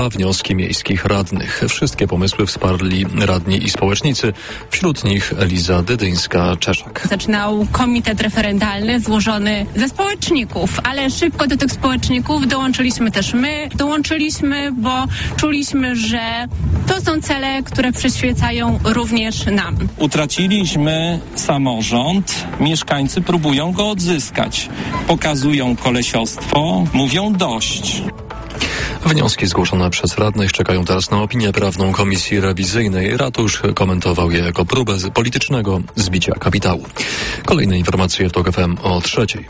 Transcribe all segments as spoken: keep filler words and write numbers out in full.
wnioski miejskich radnych. Wszystkie pomysły wsparli radni i społecznicy, wśród nich Eliza Dydyńska-Czeszak. Zaczynał komitet referendalny złożony ze społeczników, ale szybko do tych społeczników dołączyliśmy też my. Dołączyliśmy, bo czuliśmy, że to są cele, które przyświecają również nam. Utraciliśmy samorząd, mieszkańcy próbują go odzyskać. Pokazują kolesiostwo, mówią dość. Wnioski zgłoszone przez radnych czekają teraz na opinię prawną Komisji Rewizyjnej. Ratusz komentował je jako próbę politycznego zbicia kapitału. Kolejne informacje w TOK F M o trzeciej.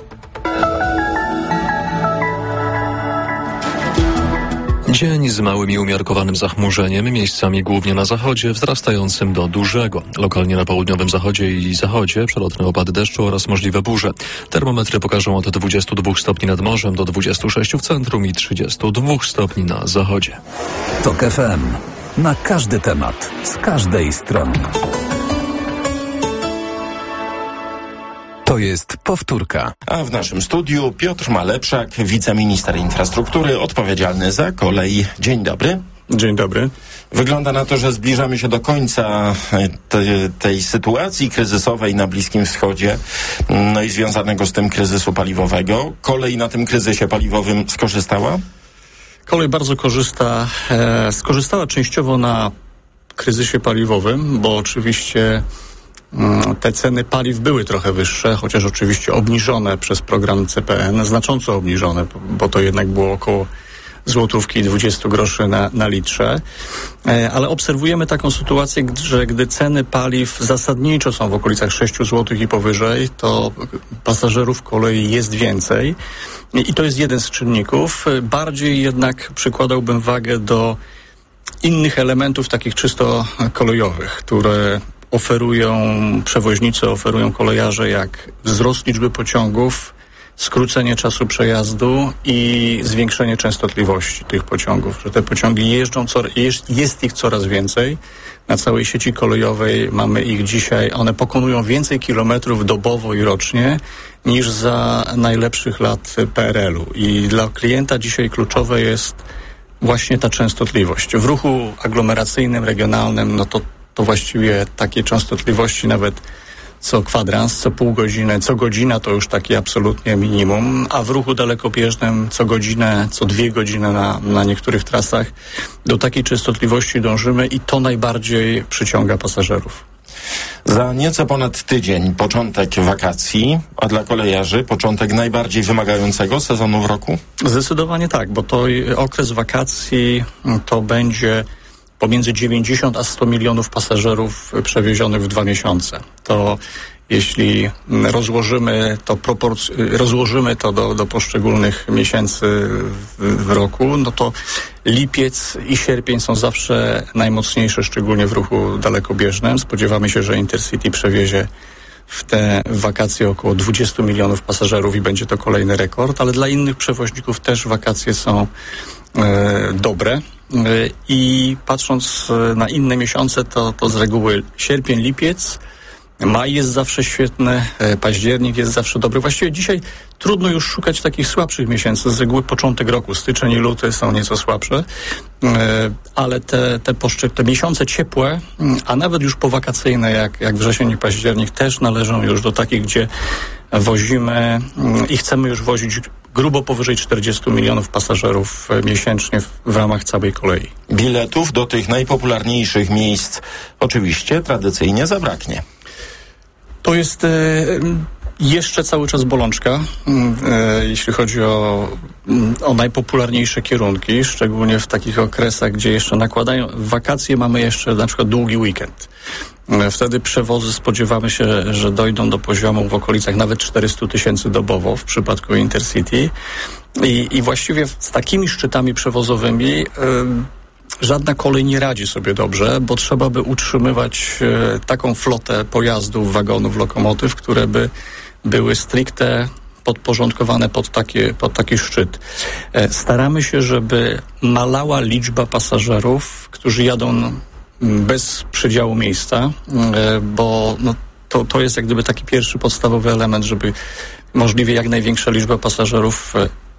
Dzień z małym i umiarkowanym zachmurzeniem, miejscami głównie na zachodzie, wzrastającym do dużego. Lokalnie na południowym zachodzie i zachodzie przelotne opady deszczu oraz możliwe burze. Termometry pokażą od dwudziestu dwóch stopni nad morzem do dwudziestu sześciu w centrum i trzydziestu dwóch stopni na zachodzie. TOK F M. Na każdy temat, z każdej strony. To jest powtórka. A w naszym studiu Piotr Malepszak, wiceminister infrastruktury, odpowiedzialny za kolej. Dzień dobry. Dzień dobry. Wygląda na to, że zbliżamy się do końca te, tej sytuacji kryzysowej na Bliskim Wschodzie, no i związanego z tym kryzysu paliwowego. Kolej na tym kryzysie paliwowym skorzystała? Kolej bardzo korzysta, e, skorzystała częściowo na kryzysie paliwowym, bo oczywiście te ceny paliw były trochę wyższe, chociaż oczywiście obniżone przez program C P N, znacząco obniżone, bo to jednak było około złotówki i dwudziestu groszy na, na litrze. Ale obserwujemy taką sytuację, że gdy ceny paliw zasadniczo są w okolicach sześciu złotych i powyżej, to pasażerów kolei jest więcej. I to jest jeden z czynników. Bardziej jednak przykładałbym wagę do innych elementów takich czysto kolejowych, które oferują przewoźnicy, oferują kolejarze, jak wzrost liczby pociągów, skrócenie czasu przejazdu i zwiększenie częstotliwości tych pociągów, że te pociągi jeżdżą, jest, jest ich coraz więcej. Na całej sieci kolejowej mamy ich dzisiaj, one pokonują więcej kilometrów dobowo i rocznie niż za najlepszych lat P R L u. I dla klienta dzisiaj kluczowe jest właśnie ta częstotliwość. W ruchu aglomeracyjnym, regionalnym, no to to właściwie takie częstotliwości nawet co kwadrans, co pół godziny, co godzina to już takie absolutnie minimum, a w ruchu dalekobieżnym co godzinę, co dwie godziny na, na niektórych trasach do takiej częstotliwości dążymy i to najbardziej przyciąga pasażerów. Za nieco ponad tydzień początek wakacji, a dla kolejarzy początek najbardziej wymagającego sezonu w roku? Zdecydowanie tak, bo to okres wakacji to będzie pomiędzy dziewięćdziesiąt a sto milionów pasażerów przewiezionych w dwa miesiące. To jeśli rozłożymy to, proporc- rozłożymy to do, do poszczególnych miesięcy w, w roku, no to lipiec i sierpień są zawsze najmocniejsze, szczególnie w ruchu dalekobieżnym. Spodziewamy się, że Intercity przewiezie w te wakacje około dwudziestu milionów pasażerów i będzie to kolejny rekord, ale dla innych przewoźników też wakacje są e, dobre. I patrząc na inne miesiące, to, to z reguły sierpień, lipiec, maj jest zawsze świetny, październik jest zawsze dobry. Właściwie dzisiaj trudno już szukać takich słabszych miesięcy. Z reguły początek roku, styczeń i luty są nieco słabsze, ale te, te, poszczy- te miesiące ciepłe, a nawet już powakacyjne, jak, jak wrzesień i październik, też należą już do takich, gdzie wozimy i chcemy już wozić grubo powyżej czterdziestu milionów pasażerów miesięcznie w, w ramach całej kolei. Biletów do tych najpopularniejszych miejsc oczywiście tradycyjnie zabraknie. To jest e, jeszcze cały czas bolączka, e, jeśli chodzi o, o najpopularniejsze kierunki, szczególnie w takich okresach, gdzie jeszcze nakładają wakacje, mamy jeszcze na przykład długi weekend. Wtedy przewozy spodziewamy się, że dojdą do poziomu w okolicach nawet czterystu tysięcy dobowo w przypadku Intercity. I, i właściwie z takimi szczytami przewozowymi y, żadna kolej nie radzi sobie dobrze, bo trzeba by utrzymywać y, taką flotę pojazdów, wagonów, lokomotyw, które by były stricte podporządkowane pod, takie, pod taki szczyt. Staramy się, żeby malała liczba pasażerów, którzy jadą bez przydziału miejsca, bo no, to, to jest jak gdyby taki pierwszy podstawowy element, żeby możliwie jak największa liczba pasażerów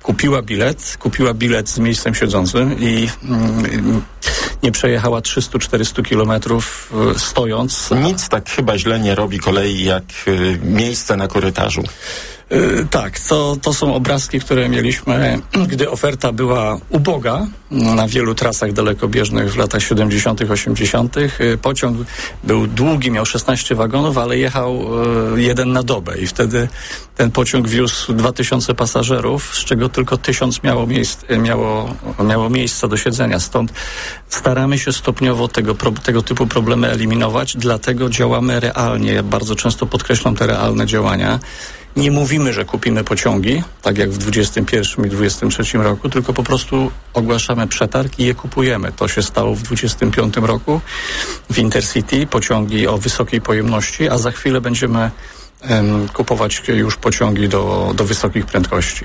kupiła bilet, kupiła bilet z miejscem siedzącym i mm, nie przejechała trzysta czterysta kilometrów y, stojąc. Nic tak chyba źle nie robi kolei jak y, miejsce na korytarzu. Yy, tak, to, to są obrazki, które mieliśmy, gdy oferta była uboga na wielu trasach dalekobieżnych w latach siedemdziesiątych, osiemdziesiątych. Yy, pociąg był długi, miał szesnaście wagonów, ale jechał yy, jeden na dobę i wtedy ten pociąg wiózł dwa tysiące pasażerów, z czego tylko tysiąc miało, miejsc, miało, miało miejsca do siedzenia. Stąd staramy się stopniowo tego, pro, tego typu problemy eliminować, dlatego działamy realnie. Ja bardzo często podkreślam te realne działania. Nie mówimy, że kupimy pociągi, tak jak w dwudziestym pierwszym i dwudziestym trzecim roku, tylko po prostu ogłaszamy przetarg i je kupujemy. To się stało w dwudziestym piątym roku w Intercity, pociągi o wysokiej pojemności, a za chwilę będziemy um, kupować już pociągi do, do wysokich prędkości.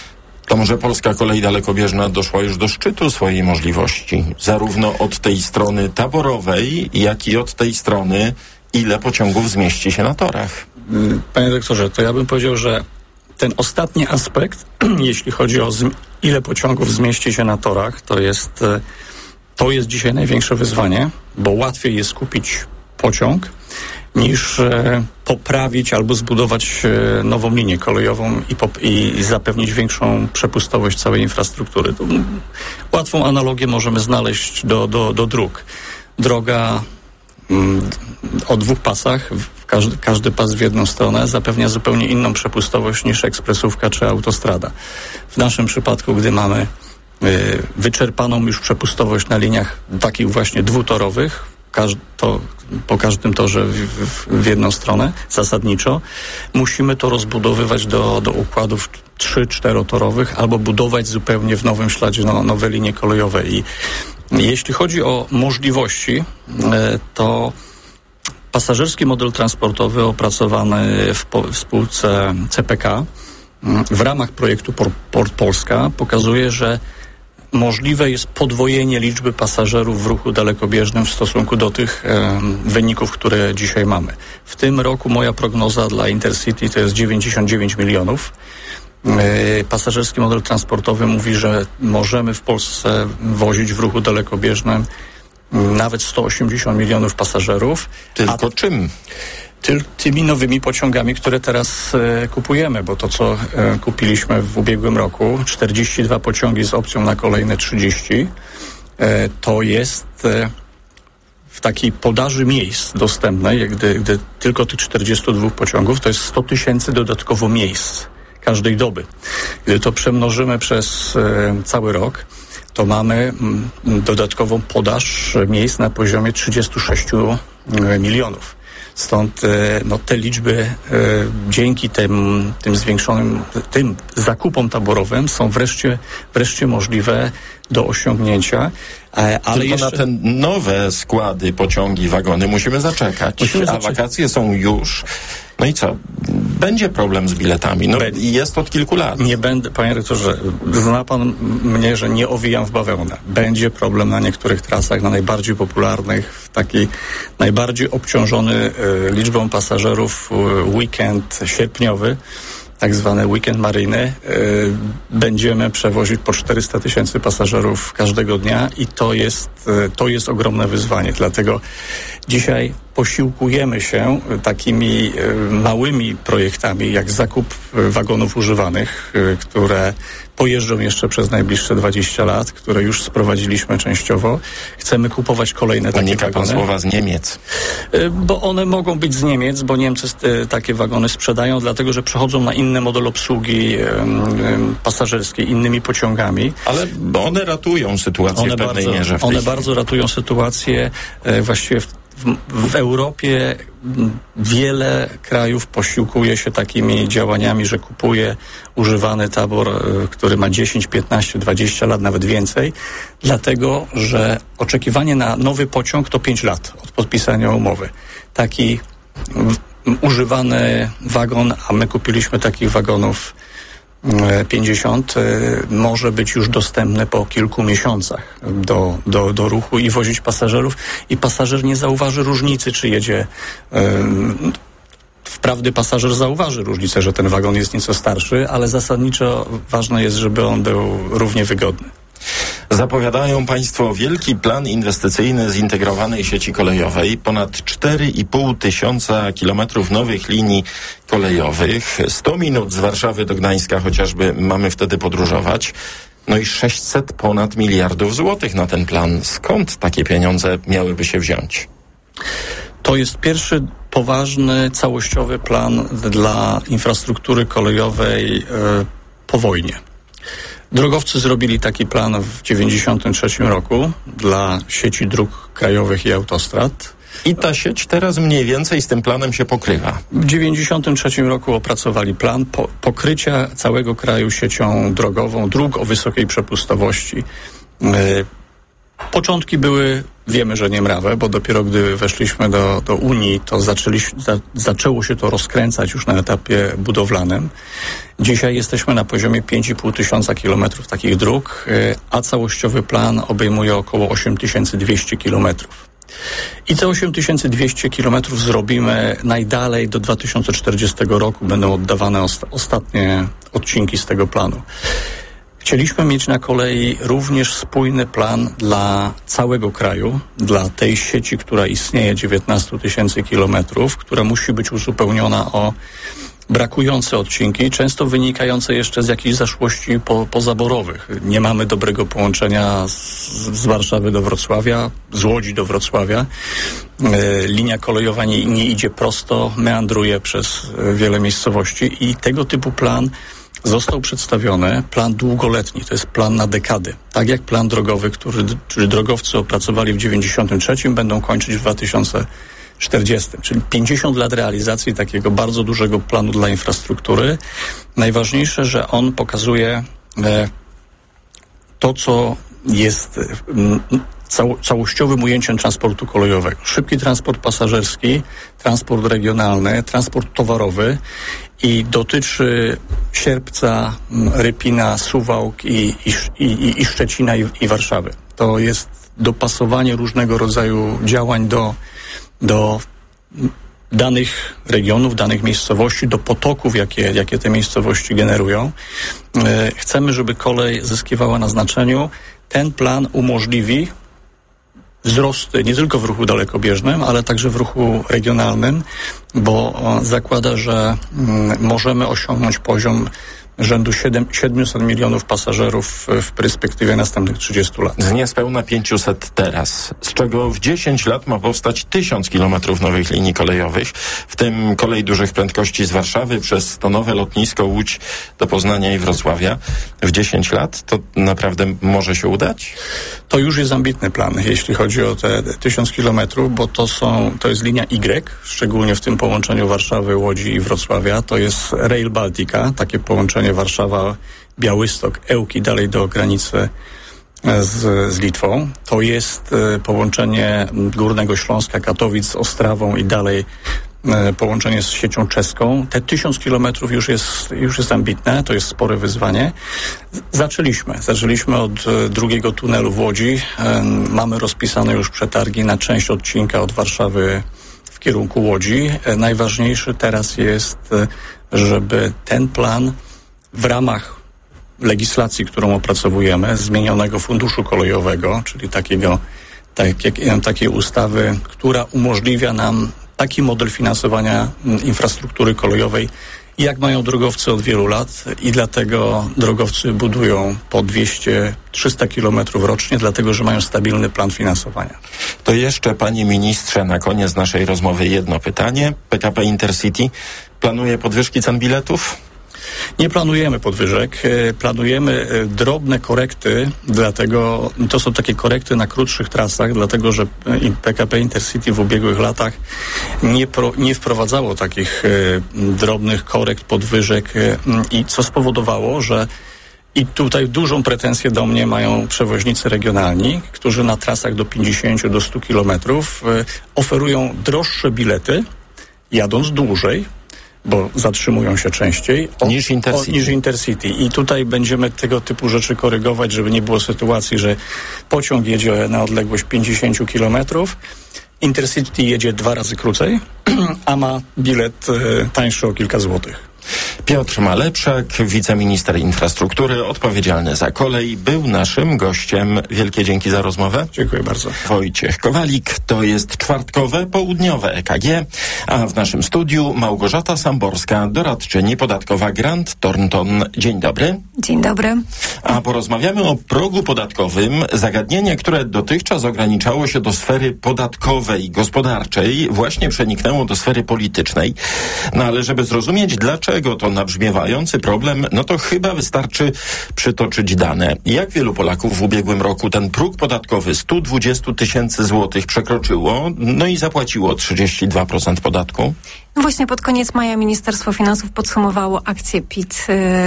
To może polska kolej dalekobieżna doszła już do szczytu swojej możliwości, zarówno od tej strony taborowej, jak i od tej strony, ile pociągów zmieści się na torach. Panie doktorze, to ja bym powiedział, że ten ostatni aspekt, jeśli chodzi o zm- ile pociągów zmieści się na torach, to jest, to jest dzisiaj największe wyzwanie, bo łatwiej jest kupić pociąg niż e, poprawić albo zbudować e, nową linię kolejową i, pop- i zapewnić większą przepustowość całej infrastruktury. To, m, łatwą analogię możemy znaleźć do, do, do dróg. Droga m, o dwóch pasach, każdy, każdy pas w jedną stronę zapewnia zupełnie inną przepustowość niż ekspresówka czy autostrada. W naszym przypadku, gdy mamy y, wyczerpaną już przepustowość na liniach takich właśnie dwutorowych, każ- to, po każdym torze w, w, w jedną stronę zasadniczo, musimy to rozbudowywać do, do układów trzy czterotorowych albo budować zupełnie w nowym śladzie no, nowe linie kolejowe. I jeśli chodzi o możliwości, y, to pasażerski model transportowy opracowany w, po, w spółce C P K w ramach projektu Port, Port Polska pokazuje, że możliwe jest podwojenie liczby pasażerów w ruchu dalekobieżnym w stosunku do tych e, wyników, które dzisiaj mamy. W tym roku moja prognoza dla Intercity to jest dziewięćdziesiąt dziewięć milionów. E, pasażerski model transportowy mówi, że możemy w Polsce wozić w ruchu dalekobieżnym nawet sto osiemdziesiąt milionów pasażerów. Tylko a czym? Ty, tymi nowymi pociągami, które teraz e, kupujemy, bo to, co e, kupiliśmy w ubiegłym roku, czterdzieści dwa pociągi z opcją na kolejne trzydzieści, e, to jest e, w takiej podaży miejsc dostępnej, gdy, gdy tylko tych czterdzieści dwa pociągów, to jest sto tysięcy dodatkowo miejsc każdej doby. Gdy to przemnożymy przez e, cały rok, to mamy m, dodatkową podaż miejsc na poziomie trzydzieści sześć milionów. Stąd no, te liczby e, dzięki tym, tym zwiększonym, tym zakupom taborowym są wreszcie, wreszcie możliwe do osiągnięcia. E, ale Tylko jeszcze... na te nowe składy, pociągi, wagony musimy zaczekać, musimy a zaczekać. wakacje są już. No i co? Będzie problem z biletami. No Be- i jest od kilku lat. Nie będę, panie rektorze, zna pan mnie, że nie owijam w bawełnę. Będzie problem na niektórych trasach, na najbardziej popularnych, w taki najbardziej obciążony y, liczbą pasażerów y, weekend sierpniowy, tak zwany weekend maryjny. Y, będziemy przewozić po czterysta tysięcy pasażerów każdego dnia i to jest, y, to jest ogromne wyzwanie. Dlatego dzisiaj posiłkujemy się takimi y, małymi projektami, jak zakup y, wagonów używanych, y, które pojeżdżą jeszcze przez najbliższe dwadzieścia lat, które już sprowadziliśmy częściowo. Chcemy kupować kolejne takie Unika pan wagony. słowa z Niemiec. Y, bo one mogą być z Niemiec, bo Niemcy y, takie wagony sprzedają, dlatego że przechodzą na inny model obsługi y, y, pasażerskiej, innymi pociągami. Ale one ratują sytuację One w pewnej bardzo, mierze. W tej one chwili. bardzo ratują sytuację. E, właściwie w, w, w Europie m, wiele krajów posiłkuje się takimi działaniami, że kupuje używany tabor, e, który ma dziesięć, piętnaście, dwadzieścia lat, nawet więcej, dlatego że oczekiwanie na nowy pociąg to pięć lat od podpisania umowy. Taki m, używany wagon, a my kupiliśmy takich wagonów pięćdziesiąt, może być już dostępny po kilku miesiącach do, do, do ruchu i wozić pasażerów i pasażer nie zauważy różnicy, czy jedzie Wprawdzie pasażer zauważy różnicę, że ten wagon jest nieco starszy, ale zasadniczo ważne jest, żeby on był równie wygodny. Zapowiadają Państwo wielki plan inwestycyjny zintegrowanej sieci kolejowej. Ponad cztery i pół tysiąca kilometrów nowych linii kolejowych. sto minut z Warszawy do Gdańska chociażby mamy wtedy podróżować. No i sześćset ponad miliardów złotych na ten plan. Skąd takie pieniądze miałyby się wziąć? To jest pierwszy poważny, całościowy plan dla infrastruktury kolejowej e, po wojnie. Drogowcy zrobili taki plan w dziewięćdziesiątym trzecim roku dla sieci dróg krajowych i autostrad. I ta sieć teraz mniej więcej z tym planem się pokrywa. W dziewięćdziesiątym trzecim roku opracowali plan po, pokrycia całego kraju siecią drogową, dróg o wysokiej przepustowości. Yy, początki były, wiemy, że niemrawe, bo dopiero gdy weszliśmy do, do Unii, to zaczęliśmy, za, zaczęło się to rozkręcać już na etapie budowlanym. Dzisiaj jesteśmy na poziomie pięć i pół tysiąca kilometrów takich dróg, yy, a całościowy plan obejmuje około osiem tysięcy dwieście kilometrów. I te osiem tysięcy dwieście kilometrów zrobimy najdalej do dwa tysiące czterdziestego roku. Będą oddawane osta- ostatnie odcinki z tego planu. Chcieliśmy mieć na kolei również spójny plan dla całego kraju, dla tej sieci, która istnieje, dziewiętnaście tysięcy kilometrów, która musi być uzupełniona o brakujące odcinki, często wynikające jeszcze z jakichś zaszłości po, pozaborowych. Nie mamy dobrego połączenia z, z Warszawy do Wrocławia, z Łodzi do Wrocławia. E, linia kolejowa nie, nie idzie prosto, meandruje przez e, wiele miejscowości i tego typu plan został przedstawiony, plan długoletni, to jest plan na dekady. Tak jak plan drogowy, który, który drogowcy opracowali w dziewięćdziesiątym trzecim, będą kończyć w dwa tysiące czterdziestym, czyli pięćdziesiąt lat realizacji takiego bardzo dużego planu dla infrastruktury. Najważniejsze, że on pokazuje e, to, co jest e, cał, całościowym ujęciem transportu kolejowego. Szybki transport pasażerski, transport regionalny, transport towarowy i dotyczy Sierpca, Rypina, Suwałk i, i, i, i Szczecina i, i Warszawy. To jest dopasowanie różnego rodzaju działań do do danych regionów, danych miejscowości, do potoków, jakie, jakie te miejscowości generują. E, chcemy, żeby kolej zyskiwała na znaczeniu. Ten plan umożliwi wzrosty nie tylko w ruchu dalekobieżnym, ale także w ruchu regionalnym, bo zakłada, że mm, możemy osiągnąć poziom rzędu siedemset milionów pasażerów w perspektywie następnych trzydziestu lat. Z niespełna pięćset teraz, z czego w dziesięć lat ma powstać tysiąc kilometrów nowych linii kolejowych, w tym kolej dużych prędkości z Warszawy przez to nowe lotnisko Łódź do Poznania i Wrocławia. W dziesięć lat to naprawdę może się udać? To już jest ambitny plan, jeśli chodzi o te tysiąc kilometrów, bo to są, to jest linia Y, szczególnie w tym połączeniu Warszawy, Łodzi i Wrocławia. To jest Rail Baltica, takie połączenie Warszawa, Białystok, Ełki, dalej do granicy z, z Litwą. To jest e, połączenie Górnego Śląska, Katowic z Ostrawą i dalej e, połączenie z siecią czeską. Te tysiąc kilometrów już jest, już jest ambitne, to jest spore wyzwanie. Zaczęliśmy. Zaczęliśmy od e, drugiego tunelu w Łodzi. E, mamy rozpisane już przetargi na część odcinka od Warszawy w kierunku Łodzi. E, najważniejszy teraz jest, e, żeby ten plan w ramach legislacji, którą opracowujemy, zmienionego funduszu kolejowego, czyli takiego, tak, jak, takiej ustawy, która umożliwia nam taki model finansowania infrastruktury kolejowej, jak mają drogowcy od wielu lat i dlatego drogowcy budują po dwieście trzysta kilometrów rocznie, dlatego że mają stabilny plan finansowania. To jeszcze, panie ministrze, na koniec naszej rozmowy jedno pytanie. P K P Intercity planuje podwyżki cen biletów? Nie planujemy podwyżek, planujemy drobne korekty, dlatego to są takie korekty na krótszych trasach, dlatego że P K P Intercity w ubiegłych latach nie, pro, nie wprowadzało takich drobnych korekt, podwyżek i co spowodowało, że i tutaj dużą pretensję do mnie mają przewoźnicy regionalni, którzy na trasach do pięćdziesiąt do stu kilometrów oferują droższe bilety, jadąc dłużej, bo zatrzymują się częściej o, niż, Intercity. O, niż Intercity. I tutaj będziemy tego typu rzeczy korygować, żeby nie było sytuacji, że pociąg jedzie na odległość pięćdziesiąt kilometrów Intercity jedzie dwa razy krócej, a ma bilet y, tańszy o kilka złotych. Piotr Malepszak, wiceminister infrastruktury, odpowiedzialny za kolej, był naszym gościem. Wielkie dzięki za rozmowę. Dziękuję bardzo. Wojciech Kowalik, to jest czwartkowe, południowe E K G, a w naszym studiu Małgorzata Samborska, doradczyni podatkowa Grant Thornton. Dzień dobry. Dzień dobry. A porozmawiamy o progu podatkowym, zagadnienie, które dotychczas ograniczało się do sfery podatkowej, gospodarczej, właśnie przeniknęło do sfery politycznej. No ale żeby zrozumieć, dlaczego to nabrzmiewający problem, no to chyba wystarczy przytoczyć dane. Jak wielu Polaków w ubiegłym roku ten próg podatkowy sto dwadzieścia tysięcy złotych przekroczyło, no i zapłaciło trzydzieści dwa procent podatku? No właśnie pod koniec maja Ministerstwo Finansów podsumowało akcję P I T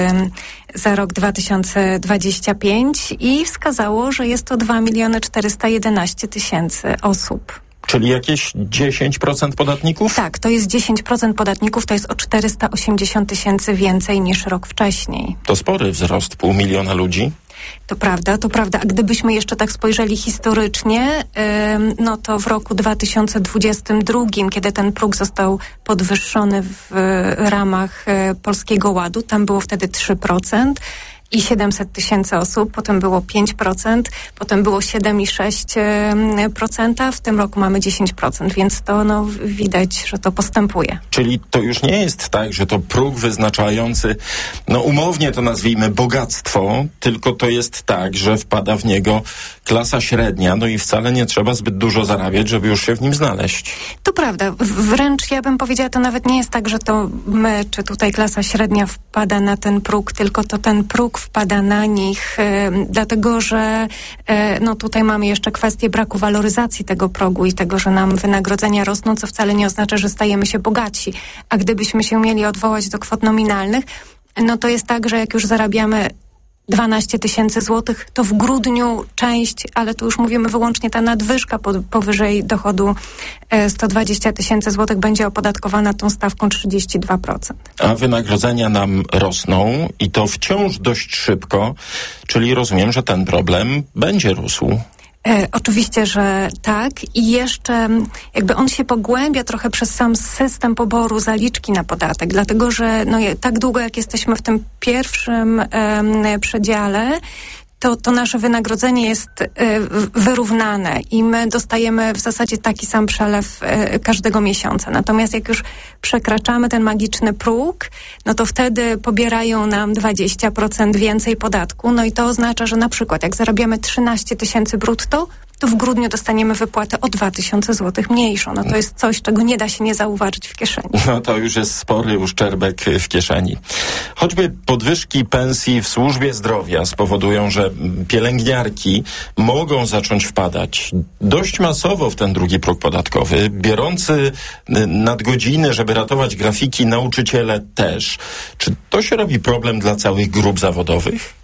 y, za rok dwa tysiące dwudziesty piąty i wskazało, że jest to dwa miliony czterysta jedenaście tysięcy osób. Czyli jakieś dziesięć procent podatników? Tak, to jest dziesięć procent podatników, to jest o czterysta osiemdziesiąt tysięcy więcej niż rok wcześniej. To spory wzrost, pół miliona ludzi. To prawda, to prawda. A gdybyśmy jeszcze tak spojrzeli historycznie, ym, no to w roku dwa tysiące dwudziestym drugim, kiedy ten próg został podwyższony w y, ramach y, Polskiego Ładu, tam było wtedy trzy procent. I siedemset tysięcy osób, potem było pięć procent, potem było siedem i sześć procent, w tym roku mamy dziesięć procent, więc to no, widać, że to postępuje. Czyli to już nie jest tak, że to próg wyznaczający, no umownie to nazwijmy bogactwo, tylko to jest tak, że wpada w niego klasa średnia, no i wcale nie trzeba zbyt dużo zarabiać, żeby już się w nim znaleźć. To prawda, wręcz ja bym powiedziała, to nawet nie jest tak, że to my, czy tutaj klasa średnia wpada na ten próg, tylko to ten próg wpada na nich, e, dlatego że e, no tutaj mamy jeszcze kwestię braku waloryzacji tego progu i tego, że nam wynagrodzenia rosną, co wcale nie oznacza, że stajemy się bogaci. A gdybyśmy się mieli odwołać do kwot nominalnych, no to jest tak, że jak już zarabiamy dwanaście tysięcy złotych, to w grudniu część, ale tu już mówimy wyłącznie ta nadwyżka po, powyżej dochodu e, sto dwadzieścia tysięcy złotych będzie opodatkowana tą stawką trzydzieści dwa procent. A wynagrodzenia nam rosną i to wciąż dość szybko, czyli rozumiem, że ten problem będzie rósł. E, oczywiście, że tak i jeszcze jakby on się pogłębia trochę przez sam system poboru zaliczki na podatek, dlatego że no, tak długo jak jesteśmy w tym pierwszym e, przedziale, to, to nasze wynagrodzenie jest y, wyrównane i my dostajemy w zasadzie taki sam przelew y, każdego miesiąca. Natomiast jak już przekraczamy ten magiczny próg, no to wtedy pobierają nam dwadzieścia procent więcej podatku. No i to oznacza, że na przykład jak zarabiamy trzynaście tysięcy brutto, to w grudniu dostaniemy wypłatę o dwa tysiące złotych mniejszą. No to jest coś, czego nie da się nie zauważyć w kieszeni. No to już jest spory uszczerbek w kieszeni. Choćby podwyżki pensji w służbie zdrowia spowodują, że pielęgniarki mogą zacząć wpadać dość masowo w ten drugi próg podatkowy. Biorący nadgodziny, żeby ratować grafiki, nauczyciele też. Czy to się robi problem dla całych grup zawodowych?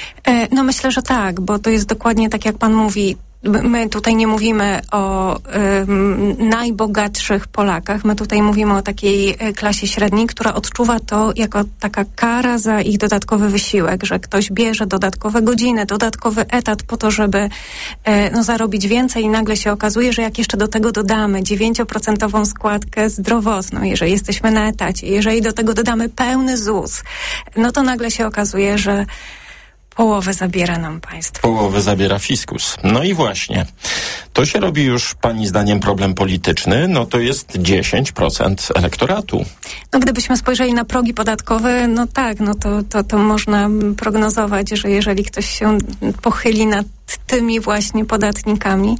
No myślę, że tak, bo to jest dokładnie tak, jak pan mówi. My tutaj nie mówimy o ym, najbogatszych Polakach, my tutaj mówimy o takiej klasie średniej, która odczuwa to jako taka kara za ich dodatkowy wysiłek, że ktoś bierze dodatkowe godziny, dodatkowy etat po to, żeby e, no, zarobić więcej i nagle się okazuje, że jak jeszcze do tego dodamy dziewięcioprocentową składkę zdrowotną, jeżeli jesteśmy na etacie, jeżeli do tego dodamy pełny ZUS, no to nagle się okazuje, że połowę zabiera nam państwo. Połowę zabiera fiskus. No i właśnie, to się robi już pani zdaniem problem polityczny, no to jest dziesięć procent elektoratu. No gdybyśmy spojrzeli na progi podatkowe, no tak, no to, to, to można prognozować, że jeżeli ktoś się pochyli nad tymi właśnie podatnikami,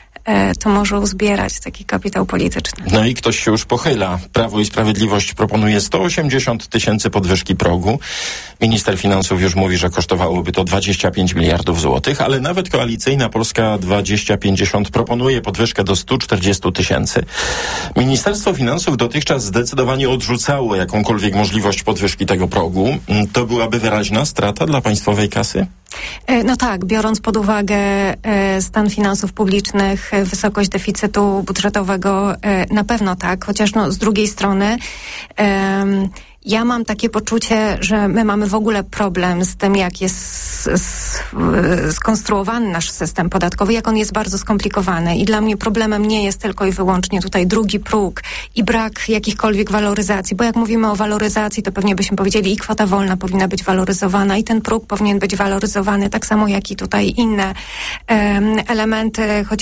to może uzbierać taki kapitał polityczny. No i ktoś się już pochyla. Prawo i Sprawiedliwość proponuje sto osiemdziesiąt tysięcy podwyżki progu. Minister Finansów już mówi, że kosztowałoby to dwadzieścia pięć miliardów złotych, ale nawet koalicyjna Polska dwadzieścia pięćdziesiąt proponuje podwyżkę do stu czterdziestu tysięcy. Ministerstwo Finansów dotychczas zdecydowanie odrzucało jakąkolwiek możliwość podwyżki tego progu. To byłaby wyraźna strata dla państwowej kasy? No tak, biorąc pod uwagę stan finansów publicznych, wysokość deficytu budżetowego, na pewno tak, chociaż no, z drugiej strony ja mam takie poczucie, że my mamy w ogóle problem z tym, jak jest s, s, skonstruowany nasz system podatkowy, jak on jest bardzo skomplikowany i dla mnie problemem nie jest tylko i wyłącznie tutaj drugi próg i brak jakichkolwiek waloryzacji, bo jak mówimy o waloryzacji, to pewnie byśmy powiedzieli i kwota wolna powinna być waloryzowana i ten próg powinien być waloryzowany, tak samo jak i tutaj inne um, elementy, choć